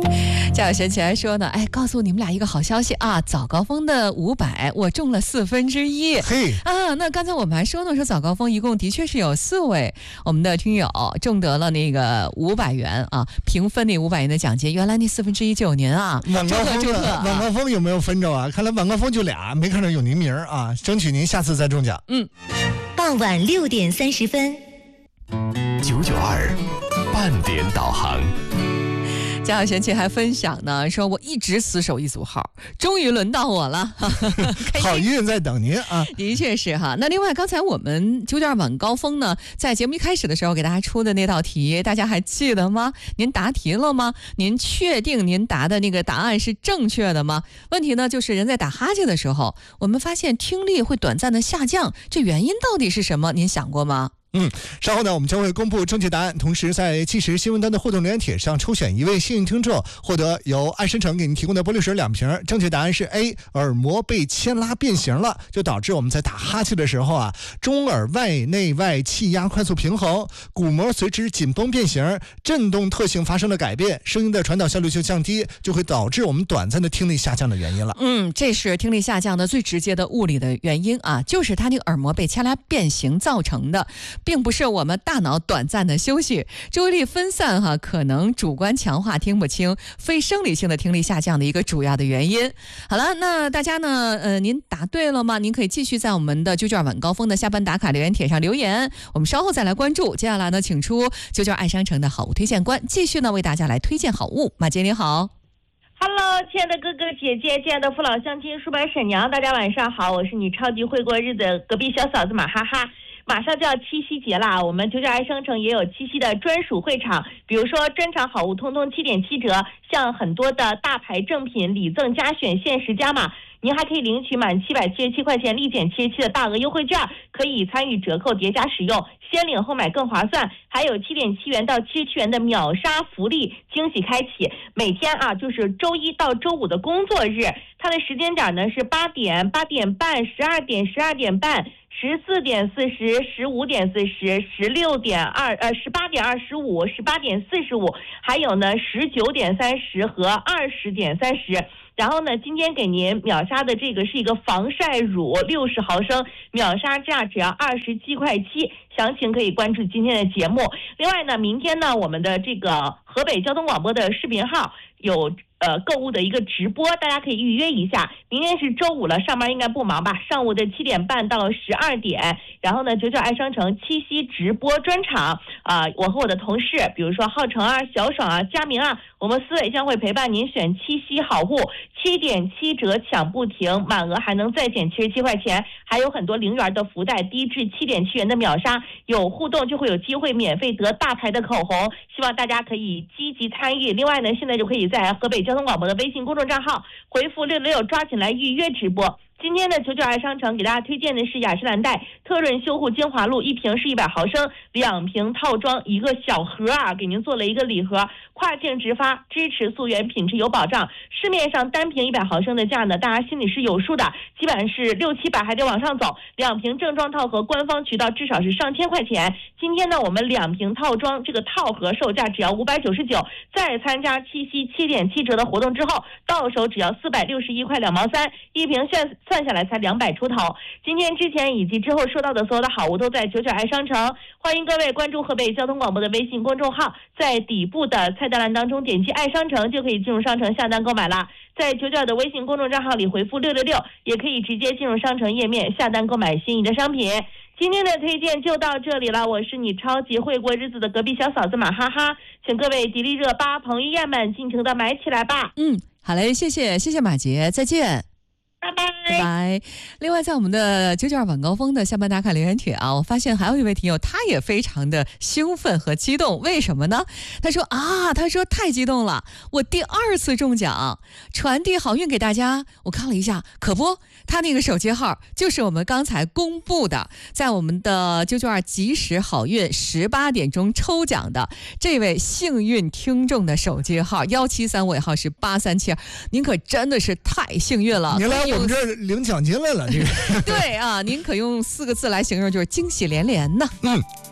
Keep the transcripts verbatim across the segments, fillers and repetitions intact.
家有贤起来说呢，哎，告诉你们俩一个好消息啊，早高峰的五百我中了四分之一。 嘿啊，那刚才我们还说呢，说早高峰一共的确是有四位我们的听友中得了那个五百元啊，平分那五百元的奖金。原来那四分之一就有您啊， 晚高峰的、 啊、 晚高峰有没有分着啊？看来晚高峰就俩，没看到有您名啊，争取您下次再中奖。 嗯， 傍晚六点三十分， 九九二半点导航。 家有贤妻还分享呢，说我一直死守一组号，终于轮到我了， 好运在等您啊！ 的确是哈。那另外，刚才我们九点晚高峰呢，在节目一开始的时候给大家出的那道题，大家还记得吗？您答题了吗？您确定您答的那个答案是正确的吗？问题呢，就是人在打哈欠的时候，我们发现听力会短暂的下降，这原因到底是什么？您想过吗？ 嗯，稍后呢，我们将会公布正确答案，同时在即时新闻端的互动留言帖上抽选一位幸运听众，获得由爱生成给您提供的玻璃水两瓶。正确答案是 A， 耳膜被牵拉变形了，就导致我们在打哈欠的时候啊，中耳外内外气压快速平衡，鼓膜随之紧绷变形，振动特性发生了改变，声音的传导效率就降低，就会导致我们短暂的听力下降的原因了。 嗯，这是听力下降的最直接的物理的原因啊，就是它那个耳膜被牵拉变形造成的。并不是我们大脑短暂的休息，注意力分散哈，可能主观强化听不清，非生理性的听力下降的一个主要的原因。好了，那大家呢，呃，您答对了吗？您可以继续在我们的九九二晚高峰的下班打卡留言帖上留言，我们稍后再来关注。接下来呢，请出九九二爱商城的好物推荐官，继续呢为大家来推荐好物。马杰你好。 Hello， 亲爱的哥哥姐姐，亲爱的父老乡亲、叔伯婶娘，大家晚上好，我是你超级会过日子隔壁小嫂子马哈哈。马上就要七夕节啦，我们九九爱商城也有七夕的专属会场，比如说专场好物通通七点七折，像很多的大牌正品礼赠加选限时加码，您还可以领取满七百七十七块钱立减七十七的大额优惠券，可以参与折扣叠加使用，先领后买更划算，还有七点七元到七十七元的秒杀福利惊喜开启，每天啊就是周一到周五的工作日，它的时间点呢是八点、八点半、十二点、十二点半。十四点四十、十五点四十、十六点二呃十八点二十五、十八点四十五，还有呢十九点三十和二十点三十。然后呢，今天给您秒杀的这个是一个防晒乳六十毫升，秒杀价只要二十七块七，详情可以关注今天的节目。另外呢，明天呢，我们的这个河北交通广播的视频号有呃购物的一个直播，大家可以预约一下。明天是周五了，上班应该不忙吧？上午的七点半到十二点，然后呢，九九爱商城七夕直播专场啊、呃，我和我的同事，比如说浩成啊、小爽啊、佳明啊，我们思伟将会陪伴您选七夕好物，七点七折抢不停，满额还能再减七十七块钱，还有很多零元的福袋，低至七点七元的秒杀，有互动就会有机会免费得大牌的口红，希望大家可以积极参与。另外呢，现在就可以在河北交通广播的微信公众账号回复六六六抓紧来预约直播。今天的九九爱商城给大家推荐的是雅诗兰黛特润修护精华露，一瓶是一百毫升，两瓶套装一个小盒啊，给您做了一个礼盒，跨境直发，支持溯源，品质有保障。市面上单瓶一百毫升的价呢，大家心里是有数的，基本上是六七百还得往上走。两瓶正装套盒官方渠道至少是上千块钱。今天呢，我们两瓶套装这个套盒售价只要五百九十九，再参加七夕七点七折的活动之后，到手只要四百六十一块两毛三，一瓶算算下来才两百出头。今天之前以及之后说到的所有的好物都在九九爱商城，欢迎各位关注河北交通广播的微信公众号，在底部的菜单栏当中点击爱商城就可以进入商城下单购买啦。在九九的微信公众账号里回复六六六，也可以直接进入商城页面下单购买心仪的商品。今天的推荐就到这里了，我是你超级会过日子的隔壁小嫂子马哈哈，请各位迪丽热巴、彭于晏们尽情的买起来吧。 嗯，好嘞，谢谢谢谢马杰，再见。 拜拜拜拜。另外，在我们的九九二晚高峰的下班打卡留言帖啊，我发现还有一位听友，他也非常的兴奋和激动。为什么呢？他说啊，他说太激动了，我第二次中奖，传递好运给大家。我看了一下，可不，他那个手机号就是我们刚才公布的，在我们的九九二即时好运十八点钟抽奖的这位幸运听众的手机号幺七三尾号是八三七二，您可真的是太幸运了。 您来我们这儿领奖金来了，这个对啊，您可用四个字来形容，就是惊喜连连呢。 嗯。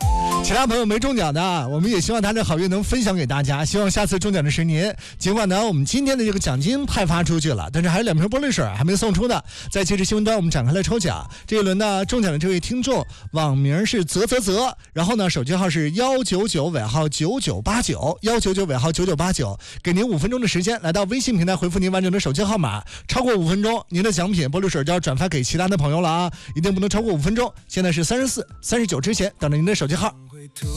其他朋友没中奖的，我们也希望他的好运能分享给大家，希望下次中奖的是您。尽管呢我们今天的这个奖金派发出去了，但是还有两瓶玻璃水还没送出的。在截止新闻端我们展开了抽奖，这一轮呢中奖的这位听众网名是泽泽泽，然后呢手机号是幺九九尾号九九八九，幺九九尾号九九八九，给您五分钟的时间来到微信平台回复您完整的手机号码，超过五分钟您的奖品玻璃水就要转发给其他的朋友了啊，一定不能超过五分钟。现在是三十四、三十九之前等着您的手机号。